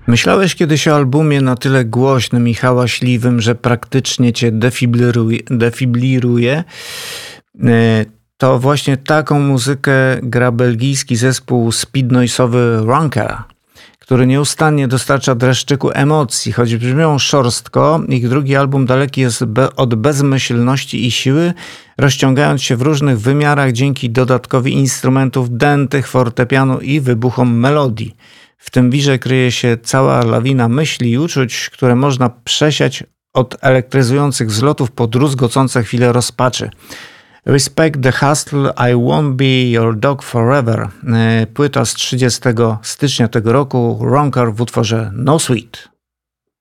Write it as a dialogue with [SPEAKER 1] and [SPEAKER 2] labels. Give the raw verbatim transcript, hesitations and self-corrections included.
[SPEAKER 1] Myślałeś kiedyś o albumie na tyle głośnym i hałaśliwym, że praktycznie cię defibryluje? defibryluje? To właśnie taką muzykę gra belgijski zespół speednoise'owy Ronker, który nieustannie dostarcza dreszczyku emocji. Choć brzmią szorstko, ich drugi album daleki jest be- od bezmyślności i siły, rozciągając się w różnych wymiarach dzięki dodatkowi instrumentów dętych, fortepianu i wybuchom melodii. W tym wirze kryje się cała lawina myśli i uczuć, które można przesiać od elektryzujących wzlotów po druzgocące chwile rozpaczy. Respect the Hustle, I Won't Be Your Dog Forever. Płyta z trzydziestego stycznia tego roku, Ronker w utworze No Sweet.